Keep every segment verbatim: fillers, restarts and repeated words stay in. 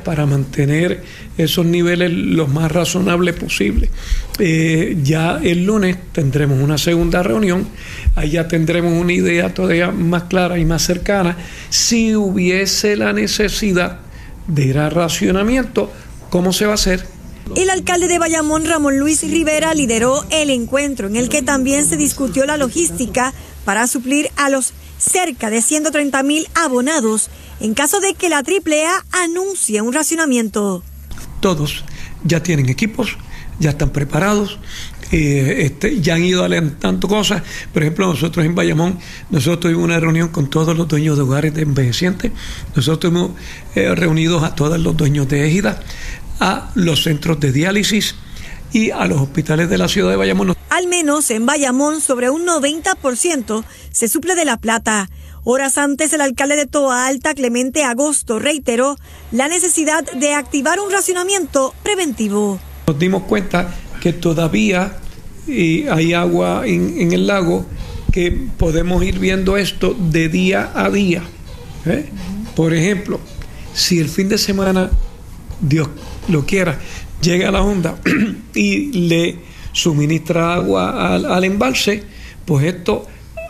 para mantener esos niveles los más razonables posibles. Eh, ya el lunes tendremos una segunda reunión, ahí ya tendremos una idea todavía más clara y más cercana. Si hubiese la necesidad de ir a racionamiento, ¿cómo se va a hacer? El alcalde de Bayamón, Ramón Luis Rivera, lideró el encuentro en el que también se discutió la logística para suplir a los cerca de ciento treinta mil abonados en caso de que la triple A anuncie un racionamiento. Todos ya tienen equipos, ya están preparados, eh, este, ya han ido alentando cosas. Por ejemplo, nosotros en Bayamón, nosotros tuvimos una reunión con todos los dueños de hogares de envejecientes, nosotros hemos eh, reunido a todos los dueños de égidas, a los centros de diálisis y a los hospitales de la ciudad de Bayamón. Al menos en Bayamón, sobre un noventa por ciento se suple de La Plata. Horas antes, el alcalde de Toa Alta, Clemente Agosto, reiteró la necesidad de activar un racionamiento preventivo. Nos dimos cuenta que todavía eh, hay agua en, en el lago, que podemos ir viendo esto de día a día. ¿eh? Por ejemplo, si el fin de semana, Dios lo quiera, llega a la Honda y le suministra agua al, al embalse, pues esto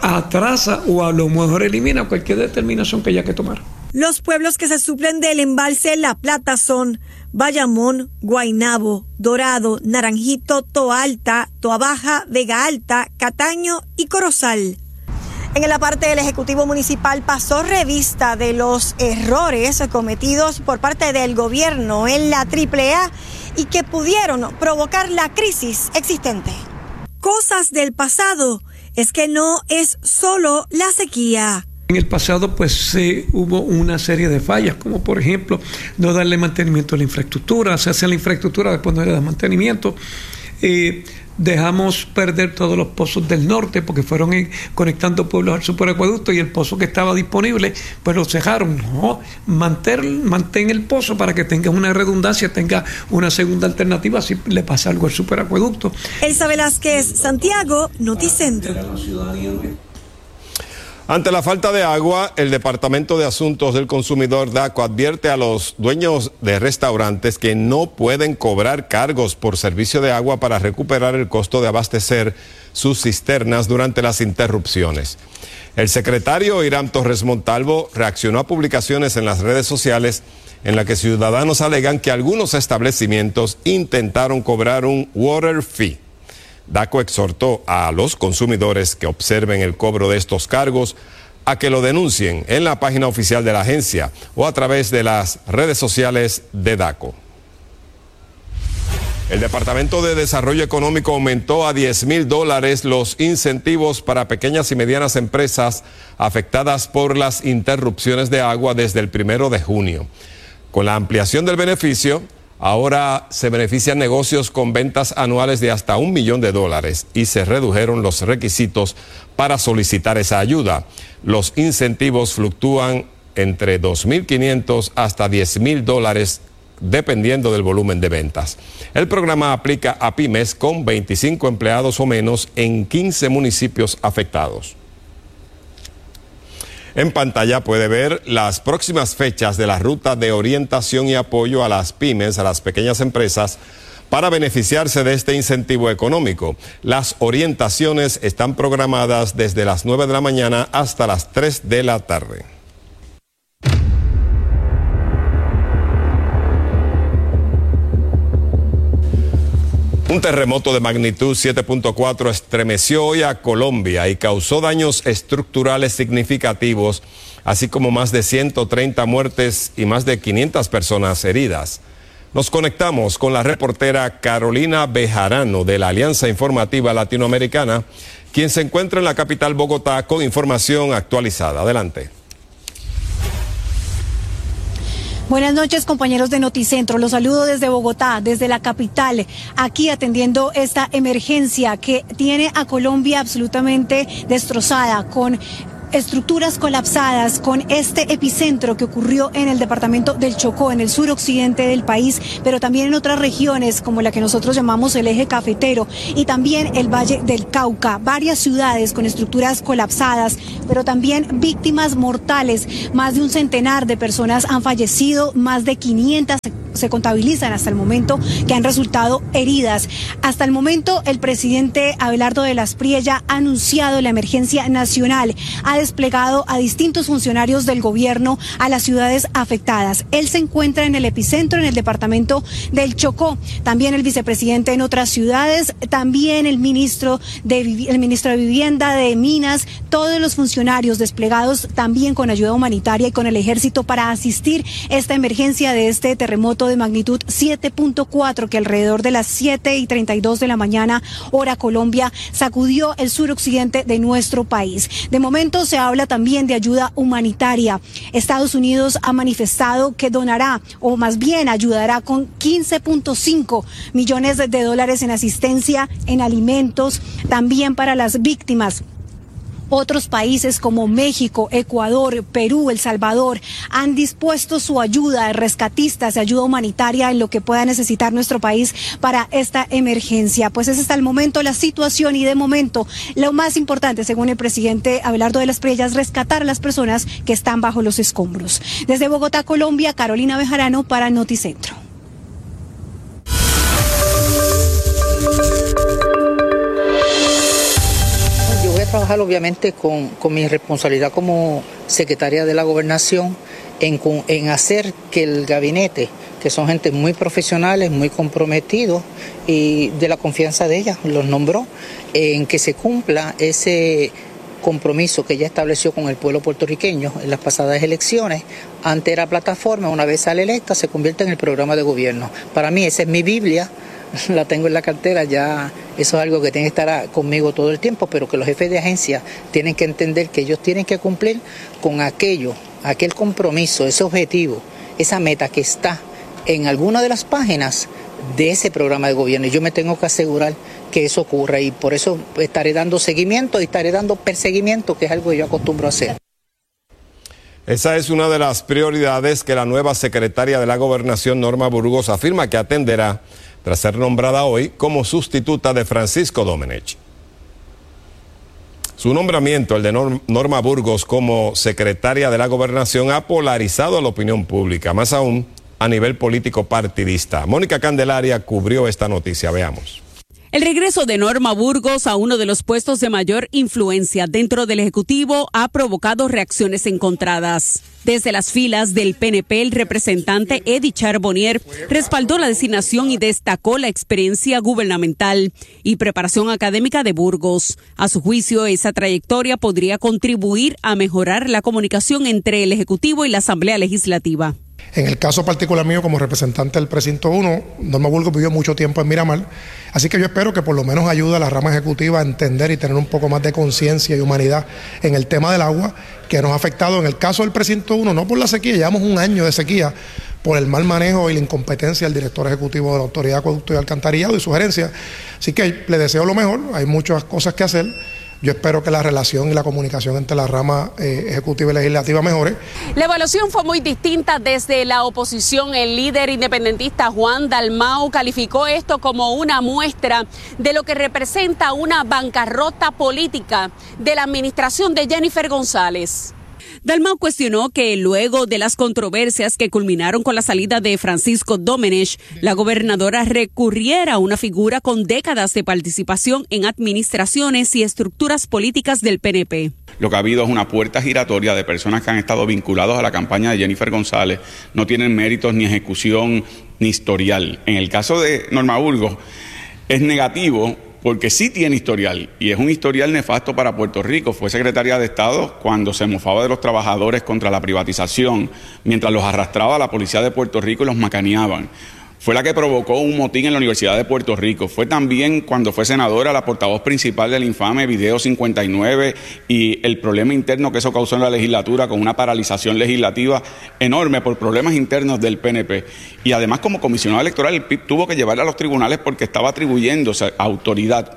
atrasa o a lo mejor elimina cualquier determinación que haya que tomar. Los pueblos que se suplen del embalse La Plata son Bayamón, Guaynabo, Dorado, Naranjito, Toa Alta, Toa Baja, Vega Alta, Cataño y Corozal. En la parte del Ejecutivo Municipal pasó revista de los errores cometidos por parte del gobierno en la triple A y que pudieron provocar la crisis existente. Cosas del pasado, es que no es solo la sequía. En el pasado pues se hubo una serie de fallas, como por ejemplo no darle mantenimiento a la infraestructura, se hace la infraestructura, después no le da mantenimiento. Eh, dejamos perder todos los pozos del norte porque fueron en, conectando pueblos al superacueducto, y el pozo que estaba disponible pues lo cejaron. No, mantén, mantén el pozo para que tenga una redundancia, tenga una segunda alternativa si le pasa algo al superacueducto. Elsa Velázquez, Santiago, Noticentro. Ante la falta de agua, el Departamento de Asuntos del Consumidor, DACO, advierte a los dueños de restaurantes que no pueden cobrar cargos por servicio de agua para recuperar el costo de abastecer sus cisternas durante las interrupciones. El secretario Irán Torres Montalvo reaccionó a publicaciones en las redes sociales en las que ciudadanos alegan que algunos establecimientos intentaron cobrar un water fee. DACO exhortó a los consumidores que observen el cobro de estos cargos a que lo denuncien en la página oficial de la agencia o a través de las redes sociales de DACO. El Departamento de Desarrollo Económico aumentó a diez mil dólares los incentivos para pequeñas y medianas empresas afectadas por las interrupciones de agua desde el primero de junio. Con la ampliación del beneficio, ahora se benefician negocios con ventas anuales de hasta un millón de dólares y se redujeron los requisitos para solicitar esa ayuda. Los incentivos fluctúan entre dos mil quinientos hasta diez mil dólares dependiendo del volumen de ventas. El programa aplica a pymes con veinticinco empleados o menos en quince municipios afectados. En pantalla puede ver las próximas fechas de la ruta de orientación y apoyo a las pymes, a las pequeñas empresas, para beneficiarse de este incentivo económico. Las orientaciones están programadas desde las nueve de la mañana hasta las tres de la tarde. Un terremoto de magnitud siete punto cuatro estremeció hoy a Colombia y causó daños estructurales significativos, así como más de ciento treinta muertes y más de quinientas personas heridas. Nos conectamos con la reportera Carolina Bejarano de la Alianza Informativa Latinoamericana, quien se encuentra en la capital Bogotá con información actualizada. Adelante. Buenas noches, compañeros de Noticentro. Los saludo desde Bogotá, desde la capital, aquí atendiendo esta emergencia que tiene a Colombia absolutamente destrozada, con estructuras colapsadas con este epicentro que ocurrió en el departamento del Chocó, en el suroccidente del país, pero también en otras regiones como la que nosotros llamamos el eje cafetero y también el Valle del Cauca. Varias ciudades con estructuras colapsadas, pero también víctimas mortales. Más de un centenar de personas han fallecido, más de quinientas se contabilizan hasta el momento que han resultado heridas. Hasta el momento, el presidente Abelardo de las Priella ha anunciado la emergencia nacional, ha desplegado a distintos funcionarios del gobierno a las ciudades afectadas. Él se encuentra en el epicentro, en el departamento del Chocó. También el vicepresidente en otras ciudades, también el ministro de, el ministro de Vivienda, de Minas, todos los funcionarios desplegados también con ayuda humanitaria y con el ejército para asistir a esta emergencia de este terremoto de magnitud siete punto cuatro que alrededor de las siete y treinta y dos de la mañana, hora Colombia, sacudió el suroccidente de nuestro país. De momento se habla también de ayuda humanitaria. Estados Unidos ha manifestado que donará, o más bien ayudará con quince punto cinco millones de dólares en asistencia, en alimentos, también para las víctimas. Otros países como México, Ecuador, Perú, El Salvador han dispuesto su ayuda, rescatistas, ayuda humanitaria en lo que pueda necesitar nuestro país para esta emergencia. Pues esa es hasta el momento la situación y de momento lo más importante, según el presidente Abelardo de las Priella, es rescatar a las personas que están bajo los escombros. Desde Bogotá, Colombia, Carolina Bejarano para Noticentro. Trabajar obviamente con, con mi responsabilidad como secretaria de la Gobernación en, en hacer que el gabinete, que son gente muy profesionales, muy comprometidos y de la confianza de ella, los nombró, en que se cumpla ese compromiso que ella estableció con el pueblo puertorriqueño en las pasadas elecciones. Ante la plataforma, una vez sale electa, se convierte en el programa de gobierno. Para mí esa es mi Biblia. La tengo en la cartera, ya eso es algo que tiene que estar conmigo todo el tiempo, pero que los jefes de agencia tienen que entender que ellos tienen que cumplir con aquello, aquel compromiso, ese objetivo, esa meta que está en alguna de las páginas de ese programa de gobierno. Y yo me tengo que asegurar que eso ocurra y por eso estaré dando seguimiento y estaré dando perseguimiento, que es algo que yo acostumbro a hacer. Esa es una de las prioridades que la nueva secretaria de la Gobernación, Norma Burgos, afirma que atenderá tras ser nombrada hoy como sustituta de Francisco Domenech. Su nombramiento, el de Norma Burgos como secretaria de la Gobernación, ha polarizado a la opinión pública, más aún a nivel político partidista. Mónica Candelaria cubrió esta noticia, veamos. El regreso de Norma Burgos a uno de los puestos de mayor influencia dentro del Ejecutivo ha provocado reacciones encontradas. Desde las filas del P N P, el representante Eddie Charbonnier respaldó la designación y destacó la experiencia gubernamental y preparación académica de Burgos. A su juicio, esa trayectoria podría contribuir a mejorar la comunicación entre el Ejecutivo y la Asamblea Legislativa. En el caso particular mío, como representante del precinto uno, Norma Burgos vivió mucho tiempo en Miramar, así que yo espero que por lo menos ayude a la rama ejecutiva a entender y tener un poco más de conciencia y humanidad en el tema del agua, que nos ha afectado en el caso del precinto uno, no por la sequía, llevamos un año de sequía, por el mal manejo y la incompetencia del director ejecutivo de la Autoridad de Acueducto y Alcantarillado y sugerencias. Así que le deseo lo mejor, hay muchas cosas que hacer. Yo espero que la relación y la comunicación entre la rama eh, ejecutiva y legislativa mejore. La evaluación fue muy distinta desde la oposición. El líder independentista Juan Dalmau calificó esto como una muestra de lo que representa una bancarrota política de la administración de Jennifer González. Dalmau cuestionó que luego de las controversias que culminaron con la salida de Francisco Domenech, la gobernadora recurriera a una figura con décadas de participación en administraciones y estructuras políticas del P N P. Lo que ha habido es una puerta giratoria de personas que han estado vinculados a la campaña de Jennifer González, no tienen méritos ni ejecución ni historial. En el caso de Norma Burgos es negativo, porque sí tiene historial, y es un historial nefasto para Puerto Rico. Fue secretaria de Estado cuando se mofaba de los trabajadores contra la privatización, mientras los arrastraba a la policía de Puerto Rico y los macaneaban. Fue la que provocó un motín en la Universidad de Puerto Rico. Fue también, cuando fue senadora, la portavoz principal del infame Video cincuenta y nueve y el problema interno que eso causó en la legislatura con una paralización legislativa enorme por problemas internos del P N P. Y además, como comisionado electoral, el P I B tuvo que llevarla a los tribunales porque estaba atribuyéndose autoridad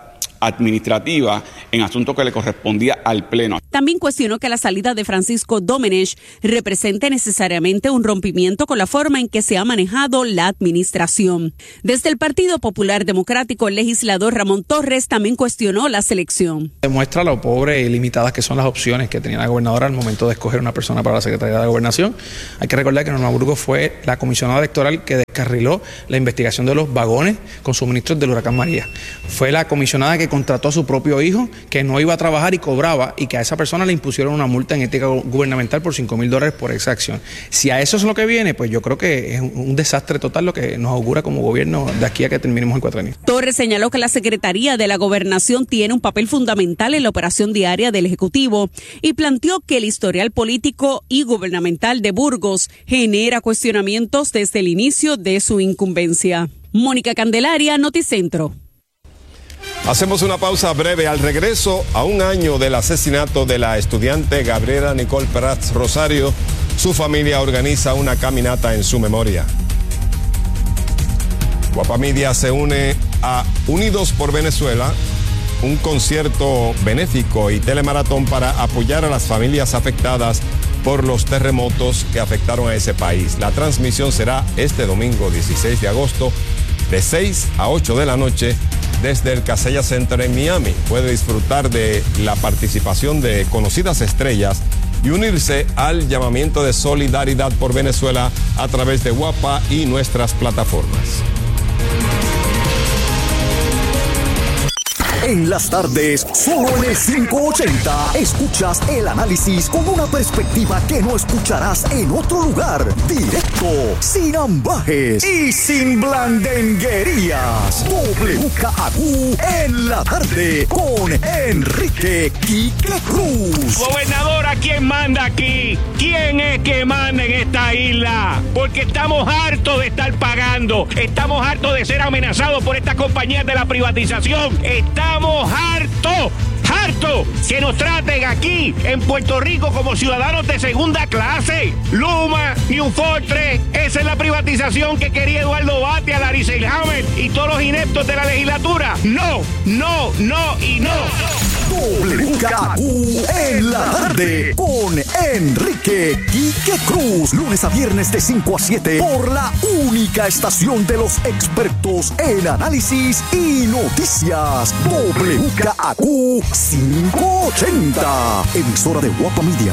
administrativa en asuntos que le correspondía al Pleno. También cuestionó que la salida de Francisco Domenech represente necesariamente un rompimiento con la forma en que se ha manejado la administración. Desde el Partido Popular Democrático, el legislador Ramón Torres también cuestionó la selección. Demuestra lo pobre y limitadas que son las opciones que tenía la gobernadora al momento de escoger una persona para la Secretaría de Gobernación. Hay que recordar que Norma Burgos fue la comisionada electoral que descarriló la investigación de los vagones con suministros del huracán María. Fue la comisionada que contrató a su propio hijo, que no iba a trabajar y cobraba, y que a esa persona le impusieron una multa en ética gubernamental por cinco mil dólares por esa acción. Si a eso es lo que viene, pues yo creo que es un desastre total lo que nos augura como gobierno de aquí a que terminemos el cuatrenio. Torres señaló que la Secretaría de la Gobernación tiene un papel fundamental en la operación diaria del Ejecutivo y planteó que el historial político y gubernamental de Burgos genera cuestionamientos desde el inicio de su incumbencia. Mónica Candelaria, Noticentro. Hacemos una pausa breve. Al regreso, a un año del asesinato de la estudiante Gabriela Nicole Prats Rosario, su familia organiza una caminata en su memoria. Guapa Media se une a Unidos por Venezuela, un concierto benéfico y telemaratón para apoyar a las familias afectadas por los terremotos que afectaron a ese país. La transmisión será este domingo dieciséis de agosto de seis a ocho de la noche desde el Casella Center en Miami. Puede disfrutar de la participación de conocidas estrellas y unirse al llamamiento de solidaridad por Venezuela a través de Guapa y nuestras plataformas. En las tardes, solo en el cinco ochenta, escuchas el análisis con una perspectiva que no escucharás en otro lugar. Directo, sin ambajes y sin blandenguerías. W K A Q en la tarde con Enrique Quique Cruz. Gobernadora, ¿quién manda aquí? ¿Quién es que manda en esta isla? Porque estamos hartos de estar pagando. Estamos hartos de ser amenazados por estas compañías de la privatización. Estamos Estamos hartos, hartos que nos traten aquí en Puerto Rico como ciudadanos de segunda clase. Luma, New Fortress, esa es la privatización que quería Eduardo Batia, Larry Selhammer y todos los ineptos de la legislatura. No, no, no y no. W K A Q en la tarde con Enrique Quique Cruz. Lunes a viernes de cinco a siete por la única estación de los expertos en análisis y noticias. W K A Q quinientos ochenta, emisora de Guapa Media.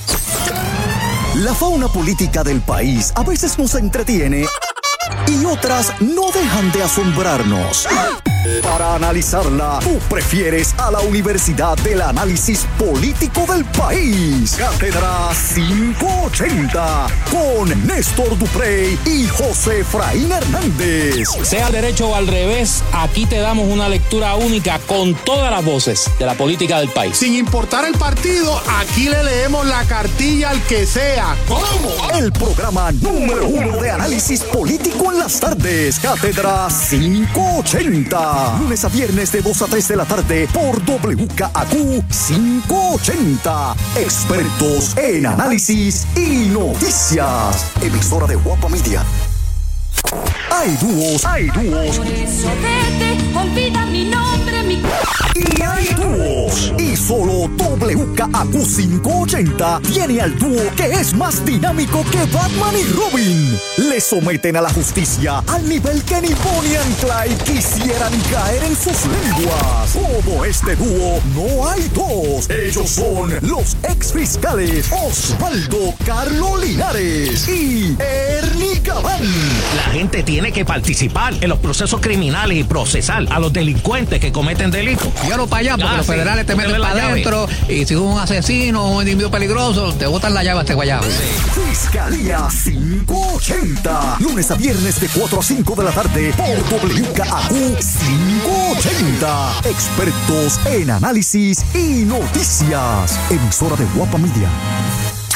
La fauna política del país a veces nos entretiene y otras no dejan de asombrarnos. Para analizarla, tú prefieres a la Universidad del Análisis Político del País. Cátedra quinientos ochenta con Néstor Duprey y José Efraín Hernández. Sea al derecho o al revés, aquí te damos una lectura única con todas las voces de la política del país. Sin importar el partido, aquí le leemos la cartilla al que sea. ¿Cómo? El programa número uno de análisis político en las tardes. Cátedra quinientos ochenta. Lunes a viernes de dos a tres de la tarde por W K A Q quinientos ochenta. Expertos en análisis y noticias. Emisora de Guapa Media. Hay dúos, hay dúos. Por eso vete, olvida mi nombre, mi... Y hay dúos. Y solo W K A Q quinientos ochenta tiene al dúo que es más dinámico que Batman y Robin. Le someten a la justicia al nivel que ni Bonnie and Clyde quisieran caer en sus lenguas. Como este dúo, no hay dos. Ellos son los exfiscales Osvaldo Carlo Linares y Ernie Gabán. La gente tiene que participar en los procesos criminales y procesar a los delincuentes que cometen delitos. Llévalo para allá, porque ah, los sí. federales te meten para adentro y si es un asesino o un individuo peligroso, te botan la llave a este guayabo. Fiscalía quinientos ochenta. Lunes a viernes de cuatro a cinco de la tarde por W K A Q quinientos ochenta. Expertos en análisis y noticias. Emisora de Guapa Media.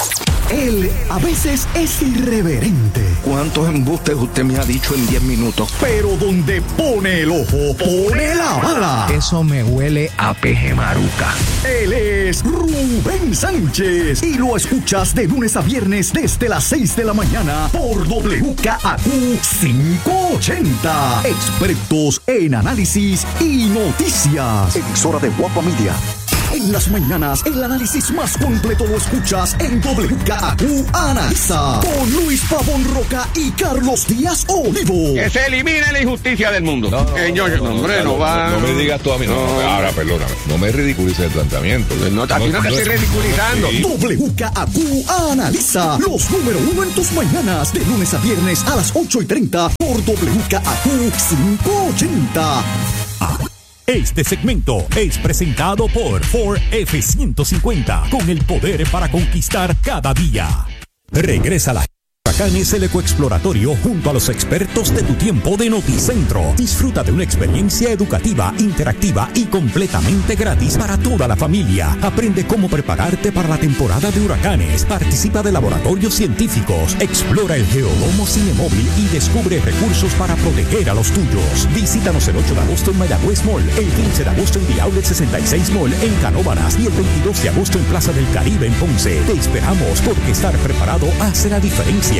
Él a veces es irreverente. ¿Cuántos embustes usted me ha dicho en diez minutos? Pero donde pone el ojo, pone la bala. Eso me huele a peje maruca. Él es Rubén Sánchez y lo escuchas de lunes a viernes desde las seis de la mañana por W K A Q quinientos ochenta. Expertos en análisis y noticias. Emisora de Guapa Media. En las mañanas, el análisis más completo lo escuchas en W K A Q Analiza con Luis Pavón Roca y Carlos Díaz Olivo. Que se elimine la injusticia del mundo. No, no, Señor, no, no, hombre, no, no, va. no me digas tú a mí. No, no, ahora, perdóname. No me ridiculices el planteamiento. No, a ti no te estoy ridiculizando. Sí. W K A Q Analiza los número uno en tus mañanas de lunes a viernes a las ocho y treinta por W K A Q quinientos ochenta. Este segmento es presentado por Ford F ciento cincuenta, con el poder para conquistar cada día. Regresa la Huracanes, el ecoexploratorio junto a los expertos de tu tiempo de Noticentro. Disfruta de una experiencia educativa, interactiva y completamente gratis para toda la familia. Aprende cómo prepararte para la temporada de huracanes. Participa de laboratorios científicos. Explora el geodomo Cinemóvil y descubre recursos para proteger a los tuyos. Visítanos el ocho de agosto en Mayagüez Mall, el quince de agosto en The Outlet sesenta y seis Mall en Canóvanas y el veintidós de agosto en Plaza del Caribe en Ponce. Te esperamos porque estar preparado hace la diferencia.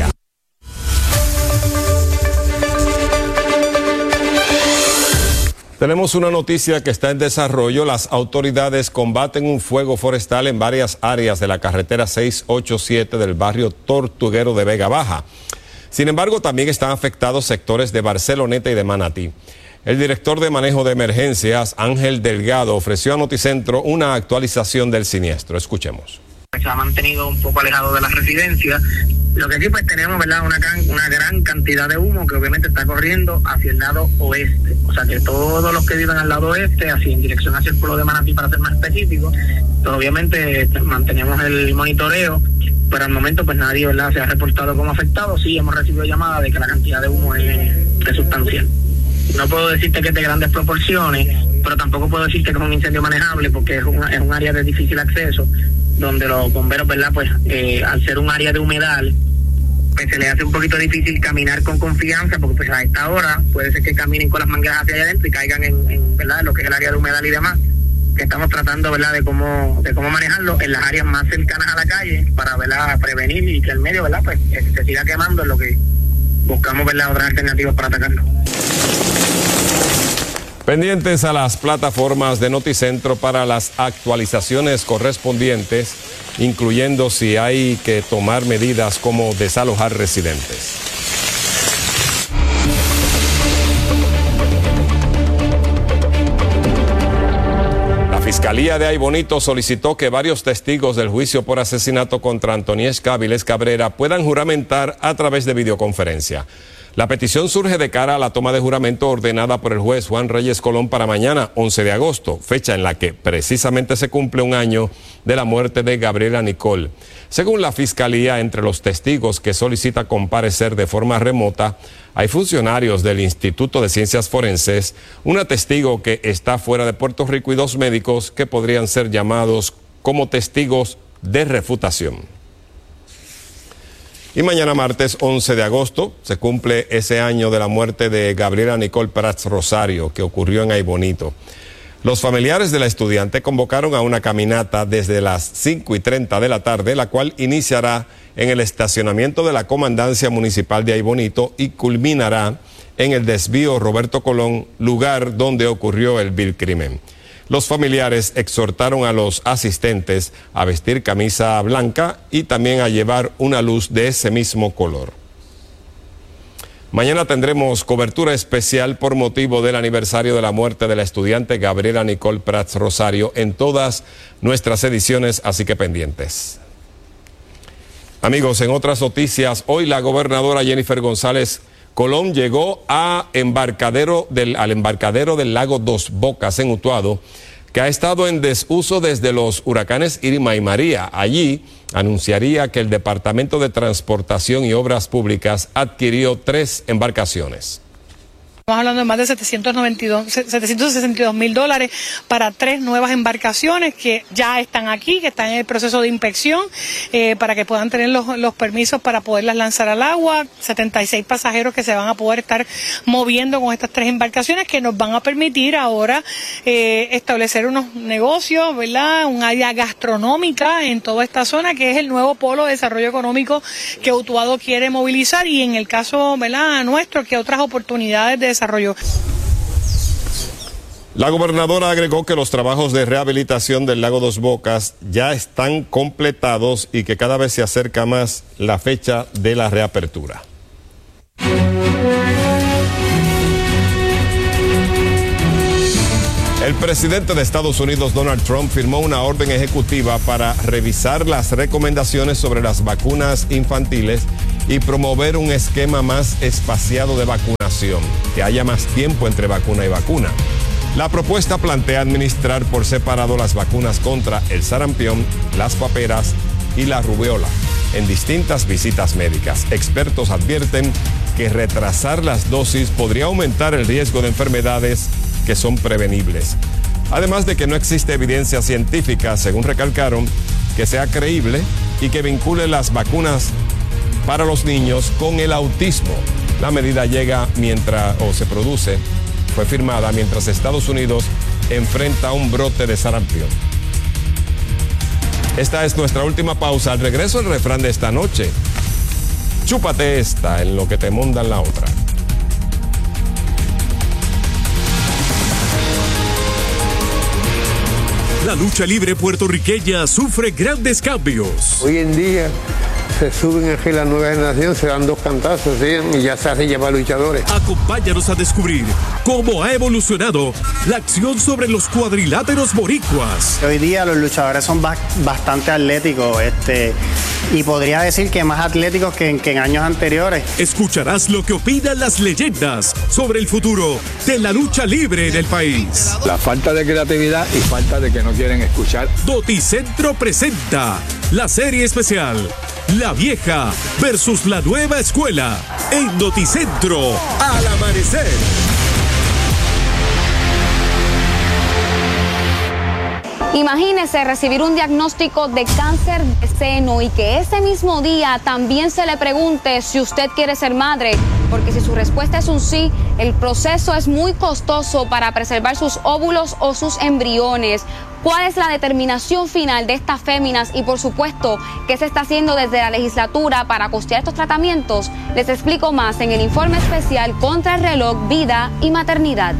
Tenemos una noticia que está en desarrollo. Las autoridades combaten un fuego forestal en varias áreas de la carretera seiscientos ochenta y siete del barrio Tortuguero de Vega Baja. Sin embargo, también están afectados sectores de Barceloneta y de Manatí. El director de manejo de emergencias, Ángel Delgado, ofreció a Noticentro una actualización del siniestro. Escuchemos. Se ha mantenido un poco alejado de las residencias. Lo que aquí pues tenemos, ¿verdad? Una, can, una gran cantidad de humo que obviamente está corriendo hacia el lado oeste. O sea que todos los que viven al lado oeste, así en dirección hacia el pueblo de Manatí, para ser más específico, pues obviamente mantenemos el monitoreo, pero al momento pues nadie, ¿verdad?, se ha reportado como afectado. Sí hemos recibido llamadas de que la cantidad de humo es, es sustancial. No puedo decirte que es de grandes proporciones, pero tampoco puedo decirte que es un incendio manejable, porque es, una, es un área de difícil acceso, donde los bomberos, ¿verdad?, pues eh, al ser un área de humedal, pues se les hace un poquito difícil caminar con confianza, porque pues a esta hora puede ser que caminen con las mangueras hacia allá adentro y caigan en, en ¿verdad?, lo que es el área de humedal y demás, que estamos tratando, ¿verdad?, de cómo de cómo manejarlo en las áreas más cercanas a la calle para, ¿verdad?, prevenir y que el medio, ¿verdad?, pues se siga quemando, en lo que buscamos, ¿verdad?, otras alternativas para atacarlo. Pendientes a las plataformas de Noticentro para las actualizaciones correspondientes, incluyendo si hay que tomar medidas como desalojar residentes. La Fiscalía de Aybonito solicitó que varios testigos del juicio por asesinato contra Antoniés Caviles Cabrera puedan juramentar a través de videoconferencia. La petición surge de cara a la toma de juramento ordenada por el juez Juan Reyes Colón para mañana, once de agosto, fecha en la que precisamente se cumple un año de la muerte de Gabriela Nicole. Según la Fiscalía, entre los testigos que solicita comparecer de forma remota, hay funcionarios del Instituto de Ciencias Forenses, una testigo que está fuera de Puerto Rico y dos médicos que podrían ser llamados como testigos de refutación. Y mañana martes once de agosto se cumple ese año de la muerte de Gabriela Nicole Prats Rosario, que ocurrió en Aybonito. Los familiares de la estudiante convocaron a una caminata desde las cinco y treinta de la tarde, la cual iniciará en el estacionamiento de la Comandancia Municipal de Aybonito y culminará en el desvío Roberto Colón, lugar donde ocurrió el vil crimen. Los familiares exhortaron a los asistentes a vestir camisa blanca y también a llevar una luz de ese mismo color. Mañana tendremos cobertura especial por motivo del aniversario de la muerte de la estudiante Gabriela Nicole Prats Rosario en todas nuestras ediciones, así que pendientes. Amigos, en otras noticias, hoy la gobernadora Jennifer González Colón llegó a embarcadero del, al embarcadero del lago Dos Bocas en Utuado, que ha estado en desuso desde los huracanes Irma y María. Allí anunciaría que el Departamento de Transportación y Obras Públicas adquirió tres embarcaciones. Estamos hablando de más de setecientos noventa y dos, setecientos sesenta y dos mil dólares para tres nuevas embarcaciones que ya están aquí, que están en el proceso de inspección, eh, para que puedan tener los, los permisos para poderlas lanzar al agua. setenta y seis pasajeros que se van a poder estar moviendo con estas tres embarcaciones que nos van a permitir ahora eh, establecer unos negocios, ¿verdad? Un área gastronómica en toda esta zona, que es el nuevo polo de desarrollo económico que Utuado quiere movilizar, y en el caso, ¿verdad?, nuestro, que otras oportunidades de desarrollo. La gobernadora agregó que los trabajos de rehabilitación del lago Dos Bocas ya están completados y que cada vez se acerca más la fecha de la reapertura. El presidente de Estados Unidos, Donald Trump, firmó una orden ejecutiva para revisar las recomendaciones sobre las vacunas infantiles y promover un esquema más espaciado de vacunación, que haya más tiempo entre vacuna y vacuna. La propuesta plantea administrar por separado las vacunas contra el sarampión, las paperas y la rubiola en distintas visitas médicas. Expertos advierten que retrasar las dosis podría aumentar el riesgo de enfermedades que son prevenibles. Además de que no existe evidencia científica, según recalcaron, que sea creíble y que vincule las vacunas para los niños con el autismo. La medida llega mientras, o se produce, fue firmada mientras Estados Unidos enfrenta un brote de sarampión. Esta es nuestra última pausa. Al regreso, el refrán de esta noche: chúpate esta en lo que te mondan la otra. La lucha libre puertorriqueña sufre grandes cambios. Hoy en día se suben aquí la nueva generación, se dan dos cantazos, ¿sí? Y ya se hace llevar luchadores. Acompáñanos a descubrir cómo ha evolucionado la acción sobre los cuadriláteros boricuas. Hoy día los luchadores son ba- bastante atléticos, este, y podría decir que más atléticos que en, que en años anteriores. Escucharás lo que opinan las leyendas sobre el futuro de la lucha libre en el país. La falta de creatividad y falta de que no quieren escuchar. Noticentro presenta la serie especial La Vieja versus la Nueva Escuela en Noticentro al amanecer. Imagínese recibir un diagnóstico de cáncer de seno y que ese mismo día también se le pregunte si usted quiere ser madre, porque si su respuesta es un sí, el proceso es muy costoso para preservar sus óvulos o sus embriones. ¿Cuál es la determinación final de estas féminas y, por supuesto, qué se está haciendo desde la legislatura para costear estos tratamientos? Les explico más en el informe especial Contra el Reloj, Vida y Maternidad.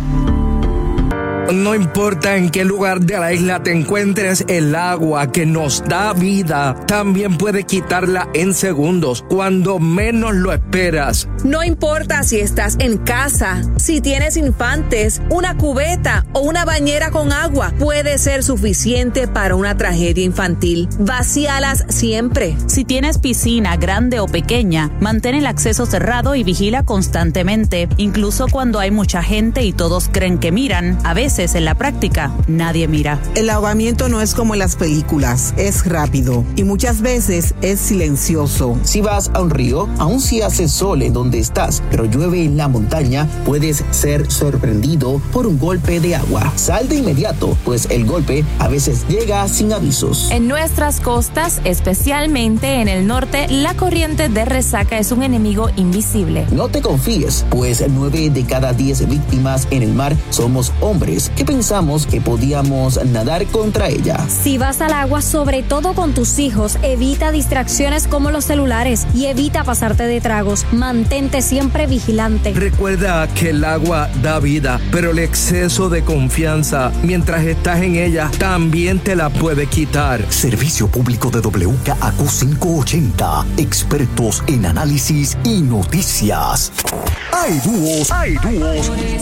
No importa en qué lugar de la isla te encuentres, el agua que nos da vida también puede quitarla en segundos, cuando menos lo esperas. No importa si estás en casa, si tienes infantes, una cubeta o una bañera con agua, puede ser suficiente para una tragedia infantil. Vacíalas siempre. Si tienes piscina grande o pequeña, mantén el acceso cerrado y vigila constantemente, incluso cuando hay mucha gente y todos creen que miran. A veces en la práctica nadie mira. El ahogamiento no es como en las películas, es rápido y muchas veces es silencioso. Si vas a un río, aun si hace sol en donde estás, pero llueve en la montaña, puedes ser sorprendido por un golpe de agua. Sal de inmediato, pues el golpe a veces llega sin avisos. En nuestras costas, especialmente en el norte, la corriente de resaca es un enemigo invisible. No te confíes, pues nueve de cada diez víctimas en el mar somos hombres que pensamos que podíamos nadar contra ella. Si vas al agua, sobre todo con tus hijos, evita distracciones como los celulares y evita pasarte de tragos. Mantente siempre vigilante. Recuerda que el agua da vida, pero el exceso de confianza mientras estás en ella también te la puede quitar. Servicio público de W K A Q quinientos ochenta. Expertos en análisis y noticias. Hay dúos, hay dúos